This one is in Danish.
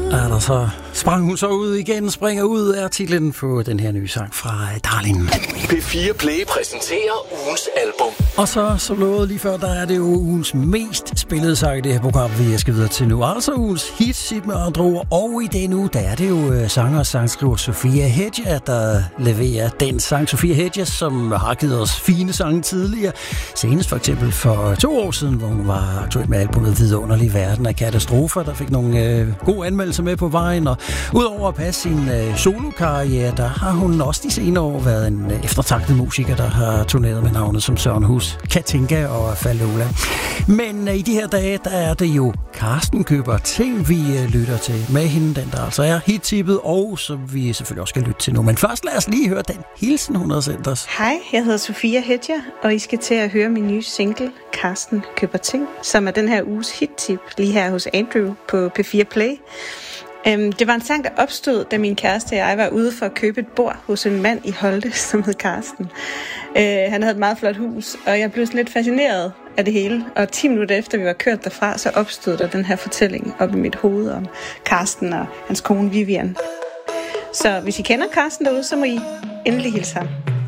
Og så sprang hun så ud igen, springer ud er titlen på den her nye sang fra Darling. P4 Play præsenterer ugens album. Og så, som lovet lige før, der er det jo ugens mest spillede sang i det her program, vi skal videre til nu. Altså ugens hits med andre ord. Og i den uge, der er det jo sanger og sangskriver Sofia Hedger, der leverer den sang. Sofia Hedger, som har givet os fine sange tidligere. Senest for eksempel for 2 år siden, hvor hun var aktuel med albumet Vidunderlig Verden af Katastrofer, der fik nogle gode anmeldelser med på vejen. Og udover at passe sin solokarriere, der har hun også de senere år været en eftertragtet musiker, der har turneret med navnet som Søren Hus, Katinka og Fallola. Men i de her dage, der er det jo Karsten Køber Ting, vi lytter til med hende, den der altså er hittippet, og som vi selvfølgelig også skal lytte til nu. Men først lad os lige høre den hilsen, hun har sendt os. Hej, jeg hedder Sofia Hedger, og I skal til at høre min nye single, Karsten Køber Ting, som er den her uges hittip lige her hos Andrew på P4 Play. Det var en sang, der opstod, da min kæreste og jeg var ude for at købe et bord hos en mand i Holte, som hed Karsten. Han havde et meget flot hus, og jeg blev sådan lidt fascineret af det hele. Og 10 minutter efter vi var kørt derfra, så opstod der den her fortælling op i mit hoved om Karsten og hans kone Vivian. Så hvis I kender Karsten derude, så må I endelig hilse ham.